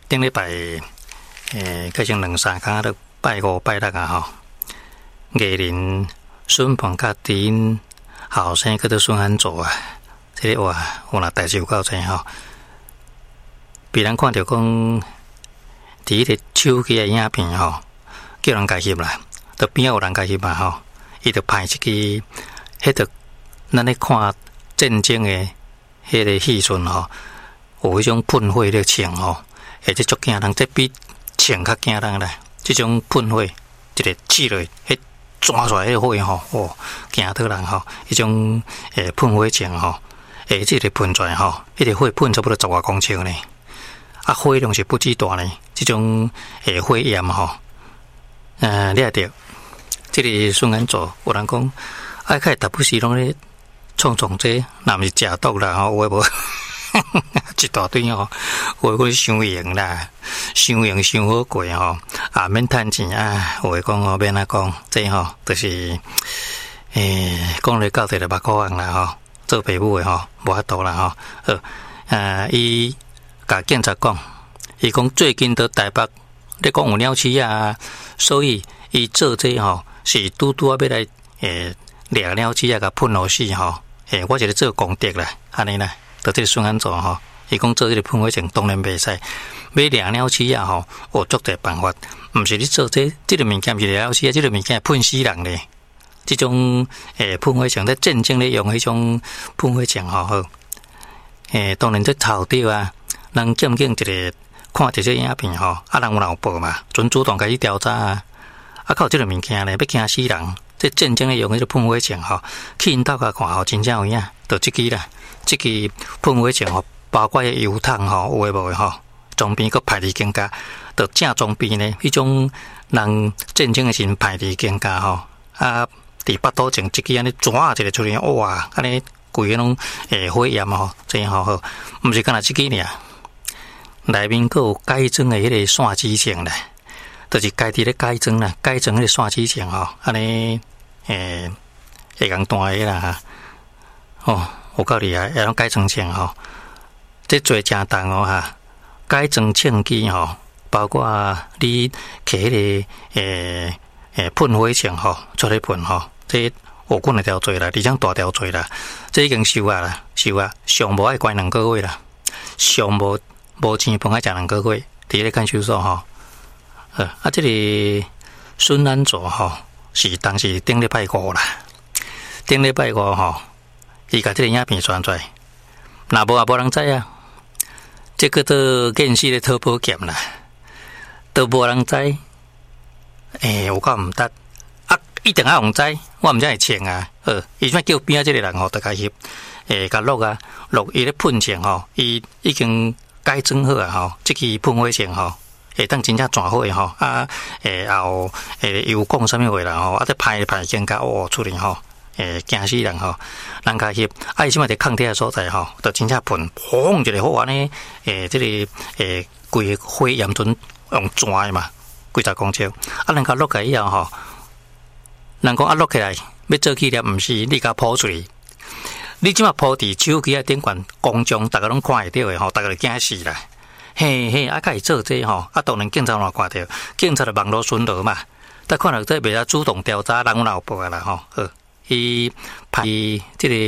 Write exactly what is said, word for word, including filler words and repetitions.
顶礼拜诶，改成两三天都拜五拜六啊吼，艺人孙鹏甲因后生叫做孙安祖啊，这个哇，有若代志有够济吼。别人看到讲，伫迄个手机诶影片吼，叫人家翕啦，都边有人家翕嘛吼，伊就拍一支，迄个咱咧看战争诶迄个戏顺吼，有迄种喷火咧枪吼，而且足惊人，这比枪较惊人啦。这种喷火，一个刺落，迄抓出来迄个火吼，哦，惊到人吼。迄种诶喷火枪吼，诶，这个喷出来吼，迄个火喷差不多十外公尺呢。啊，火量是不止大呢，这种诶火焰吼，呃，你也着，这个孙安祖有人讲，爱开达不时拢咧创创这，若毋是食毒啦吼，有诶无？一大堆吼，有诶伤用啦，伤用伤好过吼，啊免趁钱啊，有诶讲吼免啊讲，这吼就是诶讲咧到底就目可行啦吼，做父母诶吼无法度啦吼，好，呃伊甲警察讲，伊讲最近在台北咧讲有鸟鼠啊，所以伊做这吼是拄拄啊要来诶掠鸟鼠啊，甲喷落死吼，诶我是咧做功德啦，安尼啦。到这个孙安祖吼，伊讲做这个喷火枪当然袂使，要掠鸟鼠啊吼，有足侪办法，毋是你做这这个物件毋是掠鸟鼠啊，这个物件喷死人咧。这种诶喷火枪在战争咧用迄种喷火枪吼好，诶当然这头掉啊，人检警一个看这些影片吼，啊人有人有报嘛，准主动开始调查啊，啊靠这个物件咧要惊死人，这战争咧用迄个喷火枪吼，去因兜甲看吼，真正有影，就这支啦。这个喷火枪吼，包括个油桶吼，有诶无诶吼，装边个排离更加，就正装边呢。迄种人战争诶时阵排离更加吼，啊，伫巴肚前一支安尼抓一个出来，哇，安尼规个拢诶火焰吼，真好好，毋是干那即支尔，内面佫有改装诶迄个线子枪咧，就是家己咧改装啦，改装迄个线子枪吼，安尼诶会共弹诶啦哈，哦。有够厉害，要改装枪吼，这做正重哦哈。改装枪机吼，包括你摕迄个诶诶喷火枪吼，出来喷吼，这有几条做啦，而且大条做啦，这已经收啊啦，收啊，上无爱关两个月啦，上无无钱碰爱食两个月，伫咧看守所吼。呃，啊，这个孙安祖吼是当时顶礼拜五啦，顶礼拜五吼。伊甲这个影片传出来，若无也无人知啊。这个都见识咧偷保险啦，都无人知。诶、欸，有够毋得啊！一定要人知，我毋知会穿啊。呃，伊怎叫边啊？这个人吼，大家翕，诶、欸，甲录啊，录伊咧喷枪吼，伊已经改装好啊吼，即支喷火枪吼，会当真正转火吼啊！诶、欸，后诶又讲啥物话啦吼，啊，再拍拍更加哦出嚟吼。诶，惊死人吼！人家翕，啊，伊即马伫抗铁诶所在吼，就真正喷，砰一个火安尼，诶，即个诶，规个火焰阵用转诶嘛，几十公尺，啊，人家落起以后吼，人讲啊落起来要做纪念，毋是你甲抛出去，你即马抛伫手机啊顶悬公众，逐个拢看会到诶吼，逐个就惊死啦！嘿嘿，啊，甲伊做这吼，啊，当然警察若看到，警察就网络巡逻嘛，但看到这袂使主动调查，人有哪有报啊啦吼，好。伊拍这个。